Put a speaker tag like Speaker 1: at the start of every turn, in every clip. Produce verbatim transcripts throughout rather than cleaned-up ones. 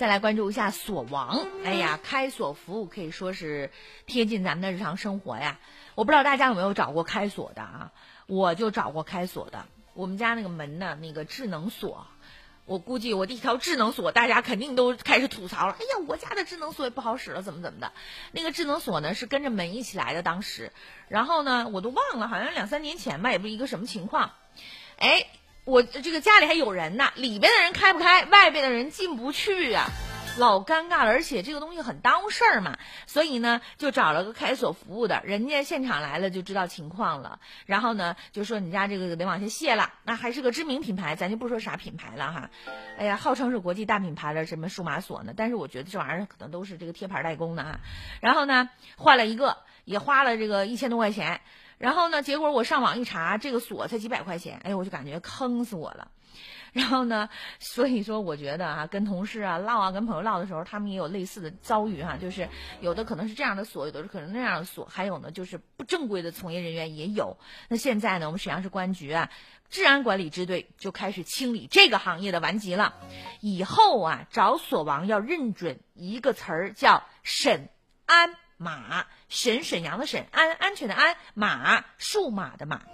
Speaker 1: 再来关注一下锁王。哎呀，开锁服务可以说是贴近咱们的日常生活呀。我不知道大家有没有找过开锁的啊？我就找过开锁的。我们家那个门呢，那个智能锁，我估计我这条智能锁，大家肯定都开始吐槽了。哎呀，我家的智能锁也不好使了，怎么怎么的。那个智能锁呢是跟着门一起来的，当时，然后呢我都忘了，好像两三年前吧，也不是一个什么情况。哎，我这个家里还有人呢，里边的人开不开，外边的人进不去啊，老尴尬了。而且这个东西很耽误事儿嘛，所以呢就找了个开锁服务的，人家现场来了就知道情况了，然后呢就说你家这个得往下卸了，那还是个知名品牌，咱就不说啥品牌了哈。哎呀，号称是国际大品牌的什么数码锁呢，但是我觉得这玩意儿可能都是这个贴牌代工的啊。然后呢换了一个，也花了这个一千多块钱。然后呢结果我上网一查，这个锁才几百块钱，哎呦我就感觉坑死我了。然后呢所以说我觉得啊，跟同事啊唠啊，跟朋友唠的时候，他们也有类似的遭遇哈、啊，就是有的可能是这样的锁，有的是可能那样的锁，还有呢就是不正规的从业人员也有。那现在呢我们沈阳市公安局啊治安管理支队就开始清理这个行业的顽疾了。以后啊找锁王要认准一个词儿，叫沈安码，沈沈阳的沈，安安全的安，码数码的码。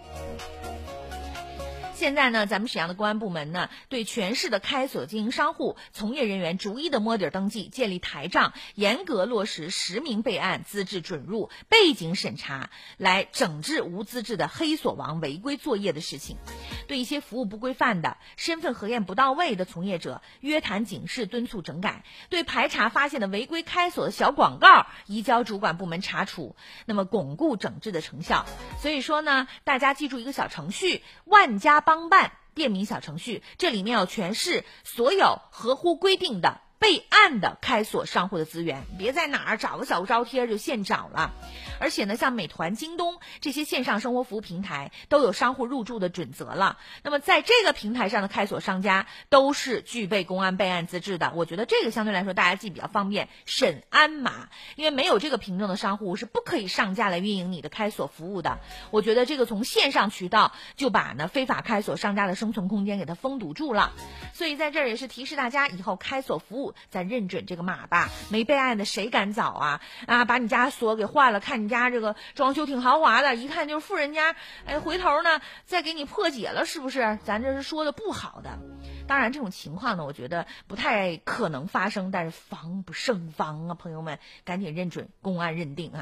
Speaker 1: 现在呢咱们沈阳的公安部门呢对全市的开锁经营商户从业人员逐一的摸底登记，建立台账，严格落实实名备案、资质准入、背景审查，来整治无资质的黑锁王违规作业的事情。对一些服务不规范的、身份核验不到位的从业者，约谈警示，敦促整改。对排查发现的违规开锁的小广告，移交主管部门查处，那么巩固整治的成效。所以说呢，大家记住一个小程序，万家帮办便民小程序，这里面有全市所有合乎规定的备案的开锁商户的资源，别在哪儿找个小招贴就现找了。而且呢像美团、京东这些线上生活服务平台都有商户入驻的准则了，那么在这个平台上的开锁商家都是具备公安备案资质的。我觉得这个相对来说大家记比较方便，沈安码，因为没有这个凭证的商户是不可以上架来运营你的开锁服务的。我觉得这个从线上渠道就把呢非法开锁商家的生存空间给它封堵住了。所以在这儿也是提示大家，以后开锁服务咱认准这个码吧，没备案的谁敢找啊啊！把你家锁给换了，看你家这个装修挺豪华的，一看就是富人家，哎，回头呢再给你破解了，是不是？咱这是说的不好的。当然这种情况呢我觉得不太可能发生，但是防不胜防啊，朋友们赶紧认准，公安认定啊。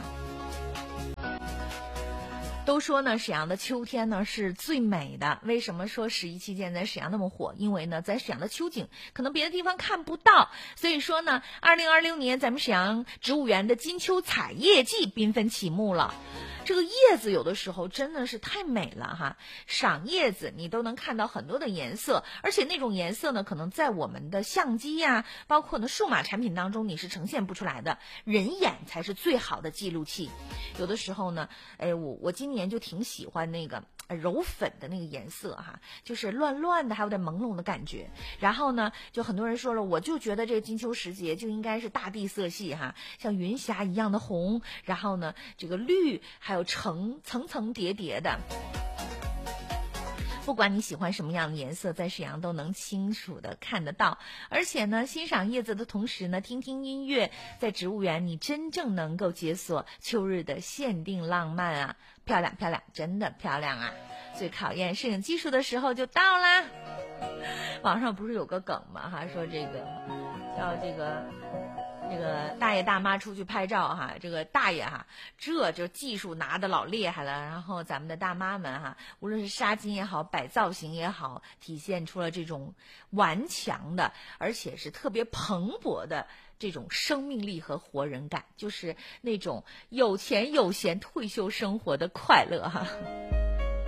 Speaker 1: 都说呢沈阳的秋天呢是最美的，为什么说十一期间在沈阳那么火？因为呢在沈阳的秋景可能别的地方看不到，所以说呢二零二六年咱们沈阳植物园的金秋采叶季缤纷启幕了。这个叶子有的时候真的是太美了哈，赏叶子你都能看到很多的颜色，而且那种颜色呢可能在我们的相机呀、啊、包括呢数码产品当中你是呈现不出来的，人眼才是最好的记录器。有的时候呢哎，我我今年就挺喜欢那个柔粉的那个颜色哈，就是乱乱的还有点朦胧的感觉。然后呢就很多人说了，我就觉得这个金秋时节就应该是大地色系哈，像云霞一样的红，然后呢这个绿还有层层层叠叠的。不管你喜欢什么样的颜色，在沈阳都能清楚的看得到。而且呢欣赏叶子的同时呢听听音乐，在植物园你真正能够解锁秋日的限定浪漫啊，漂亮漂亮，真的漂亮啊。最考验摄影技术的时候就到啦。网上不是有个梗吗哈，说这个叫这个这个大爷大妈出去拍照哈，这个大爷哈这就技术拿得老厉害了，然后咱们的大妈们哈，无论是纱巾也好，摆造型也好，体现出了这种顽强的而且是特别蓬勃的这种生命力和活人感，就是那种有钱有闲退休生活的快乐哈。